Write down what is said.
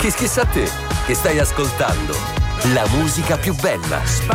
Chissà te, che stai ascoltando la musica più bella.